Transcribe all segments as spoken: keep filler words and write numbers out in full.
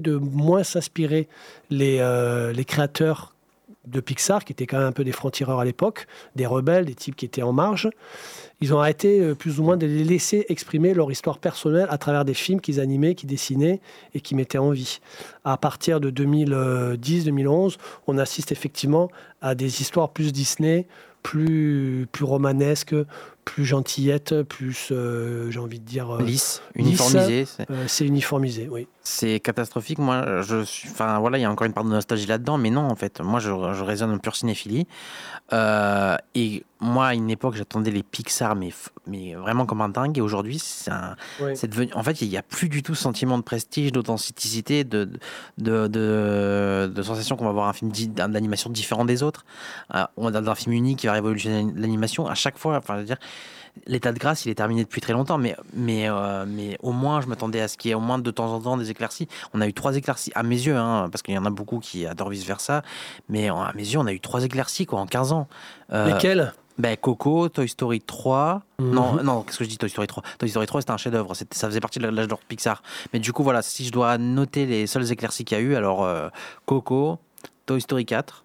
de moins s'inspirer les, euh, les créateurs de Pixar, qui étaient quand même un peu des francs-tireurs à l'époque, des rebelles, des types qui étaient en marge. Ils ont arrêté euh, plus ou moins de les laisser exprimer leur histoire personnelle à travers des films qu'ils animaient, qu'ils dessinaient et qui mettaient en vie. À partir de deux mille dix deux mille onze, on assiste effectivement à des histoires plus Disney, plus, plus romanesques, plus gentillettes, plus, euh, j'ai envie de dire... Euh, lisse, uniformisé. C'est... Euh, c'est uniformisé, oui. C'est catastrophique. Moi, je suis... Enfin, voilà, il y a encore une part de nostalgie là-dedans, mais non, en fait. Moi, je, je raisonne en pure cinéphilie. Euh, et moi, à une époque, j'attendais les Pixar, mais, mais vraiment comme un dingue. Et aujourd'hui, c'est, un... oui. c'est devenu... En fait, il n'y a plus du tout ce sentiment de prestige, d'authenticité, de, de, de, de sensation qu'on va voir un film d'animation différent des autres. Euh, on a un film unique qui va révolutionner l'animation. À chaque fois, enfin, je veux dire... L'état de grâce, il est terminé depuis très longtemps, mais, mais, euh, mais au moins, je m'attendais à ce qu'il y ait au moins de temps en temps des éclaircies. On a eu trois éclaircies, à mes yeux, hein, parce qu'il y en a beaucoup qui adorent vice-versa, mais à mes yeux, on a eu trois éclaircies quoi, en quinze ans. Euh, Lesquelles ben, Coco, Toy Story trois... Mm-hmm. Non, non, qu'est-ce que je dis Toy Story trois Toy Story trois, c'était un chef-d'œuvre, c'était, ça faisait partie de l'âge d'or Pixar. Mais du coup, voilà, si je dois noter les seules éclaircies qu'il y a eu, alors euh, Coco, Toy Story quatre...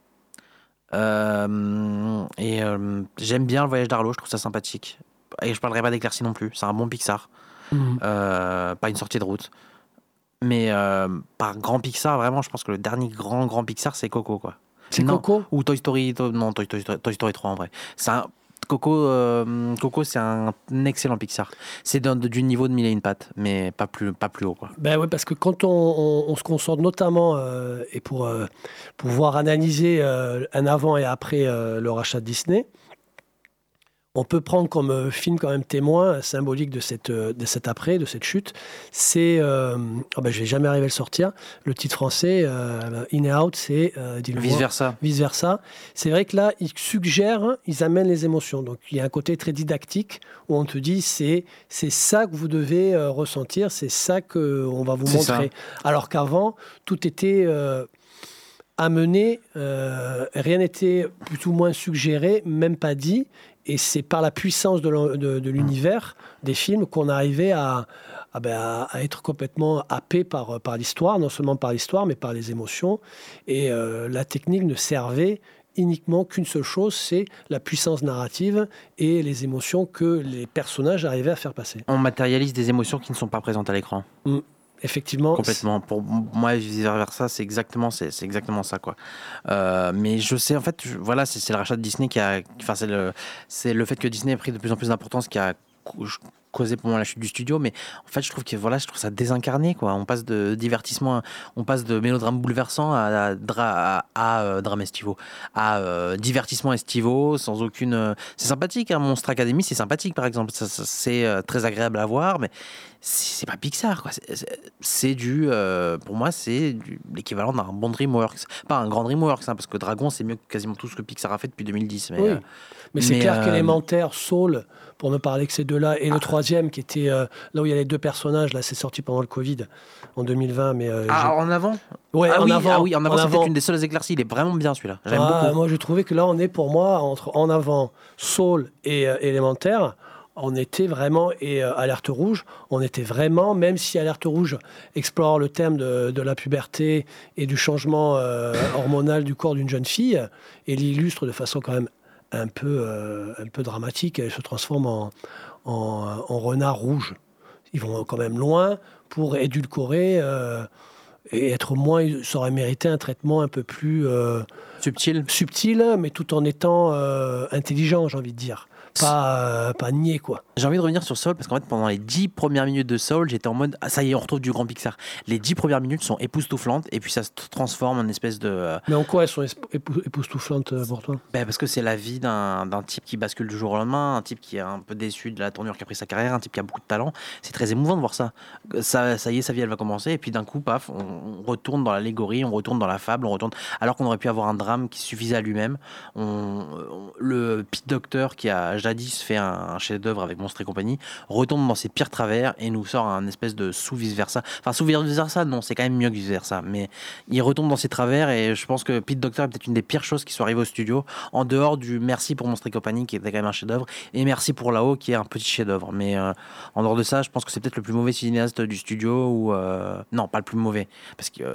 Euh, et euh, j'aime bien le voyage d'Arlo, je trouve ça sympathique. Et je parlerai pas d'éclaircie non plus, c'est un bon Pixar. Mmh. Euh, pas une sortie de route. Mais euh, par grand Pixar, vraiment, je pense que le dernier grand grand Pixar, c'est Coco, quoi. C'est non, Coco ou Toy Story, to, non, Toy, Toy, Toy Story trois en vrai. C'est un, Coco, euh, Coco, c'est un excellent Pixar. C'est d'un, du niveau de Mille et une pattes, mais pas plus, pas plus haut, quoi. Ben oui, parce que quand on, on, on se concentre notamment, euh, et pour euh, pouvoir analyser euh, un avant et après euh, le rachat de Disney, on peut prendre comme euh, film quand même témoin symbolique de, cette, euh, de cet après, de cette chute. C'est, euh, oh ben je vais jamais arriver à le sortir, le titre français, euh, In et Out, c'est... Euh, Vice-versa. Vice-versa. C'est vrai que là, ils suggèrent, ils amènent les émotions. Donc il y a un côté très didactique où on te dit, c'est, c'est ça que vous devez euh, ressentir, c'est ça qu'on va vous c'est montrer. Ça. Alors qu'avant, tout était... Euh, amené, euh, rien n'était plus ou moins suggéré, même pas dit. Et c'est par la puissance de, de, de l'univers des films qu'on arrivait à, à, ben, à être complètement happé par, par l'histoire, non seulement par l'histoire, mais par les émotions. Et euh, la technique ne servait uniquement qu'une seule chose, c'est la puissance narrative et les émotions que les personnages arrivaient à faire passer. On matérialise des émotions qui ne sont pas présentes à l'écran. Mmh. Effectivement. Complètement. Pour moi, vice versa, c'est exactement, c'est, c'est exactement ça, quoi. Euh, mais je sais, en fait, je, voilà, c'est, c'est le rachat de Disney qui a, enfin, c'est le, c'est le fait que Disney ait pris de plus en plus d'importance qui a causé pour moi la chute du studio. Mais en fait, je trouve que voilà, je trouve ça désincarné, quoi. On passe de divertissement, on passe de mélodrame bouleversant à, à, à, à euh, drame estivaux, à euh, divertissement estivaux, sans aucune. Euh, c'est sympathique, hein, Monstre Academy, c'est sympathique, par exemple. Ça, ça, c'est euh, très agréable à voir, mais c'est pas Pixar, quoi. C'est, c'est, c'est du, euh, pour moi, c'est du, l'équivalent d'un bon DreamWorks. Pas un grand DreamWorks, hein, parce que Dragon, c'est mieux que quasiment tout ce que Pixar a fait depuis deux mille dix. Mais, oui. euh, mais c'est mais clair euh... qu'Élémentaire, Soul, pour ne parler que ces deux-là, et ah. le troisième qui était euh, là où il y a les deux personnages, là, c'est sorti pendant le Covid en deux mille vingt. Mais, euh, ah, j'ai... en avant Ouais, ah, en oui, avant. Ah oui, en avant, en c'est avant. peut-être une des seules éclaircies. Il est vraiment bien celui-là. J'aime ah, beaucoup. Moi, je trouvais que là, on est pour moi entre en avant, Soul et euh, Élémentaire. On était vraiment, et euh, Alerte Rouge, on était vraiment, même si Alerte Rouge explore le thème de, de la puberté et du changement euh, hormonal du corps d'une jeune fille, et l'illustre de façon quand même un peu, euh, un peu dramatique, elle se transforme en, en, en renard rouge. Ils vont quand même loin pour édulcorer euh, et être moins, ça aurait mérité un traitement un peu plus... Euh, subtil. Subtil, mais tout en étant euh, intelligent, j'ai envie de dire. Pas, euh, pas nier, quoi. J'ai envie de revenir sur Soul parce qu'en fait, pendant les dix premières minutes de Soul, j'étais en mode ah, ça y est, on retrouve du grand Pixar. Les dix premières minutes sont époustouflantes et puis ça se transforme en espèce de. Euh... Mais en quoi elles sont épou- époustouflantes pour toi ? Ben parce que c'est la vie d'un, d'un type qui bascule du jour au lendemain, un type qui est un peu déçu de la tournure qu'a pris sa carrière, un type qui a beaucoup de talent. C'est très émouvant de voir ça. Ça, ça y est, sa vie, elle va commencer et puis d'un coup, paf, on, on retourne dans l'allégorie, on retourne dans la fable, on retourne. Alors qu'on aurait pu avoir un drame qui suffisait à lui-même. On, on, le Pete Docter qui a jadis fait un, un chef-d'œuvre avec Monstres et compagnie, retombe dans ses pires travers et nous sort un espèce de sous vice-versa. Enfin, sous vice-versa, non, c'est quand même mieux que vice-versa. Mais il retombe dans ses travers et je pense que Pete Docter est peut-être une des pires choses qui soit arrivées au studio, en dehors du merci pour Monstres et compagnie qui était quand même un chef-d'œuvre et merci pour Là-haut qui est un petit chef-d'œuvre. Mais euh, en dehors de ça, je pense que c'est peut-être le plus mauvais cinéaste du studio ou euh, non, pas le plus mauvais parce qu'il